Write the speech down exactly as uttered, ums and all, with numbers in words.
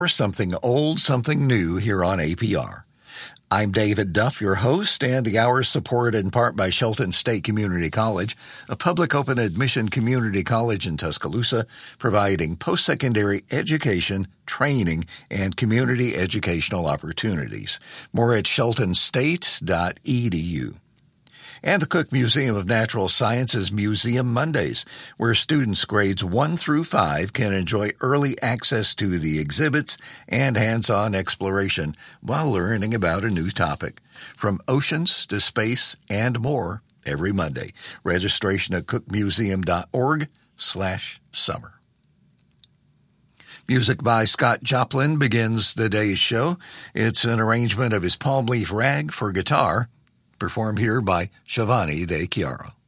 Something old, something new here on A P R. I'm David Duff, your host, and the hour is supported in part by Shelton State Community College, a public open admission community college in Tuscaloosa, providing post-secondary education, training, and community educational opportunities. More at shelton state dot e d u. And the Cook Museum of Natural Sciences Museum Mondays, where students grades one through five can enjoy early access to the exhibits and hands-on exploration while learning about a new topic. From oceans to space and more every Monday. Registration at cook museum dot org slash summer. Music by Scott Joplin begins the day's show. It's an arrangement of his Palm Leaf Rag for guitar, performed here by Giovanni De Chiaro.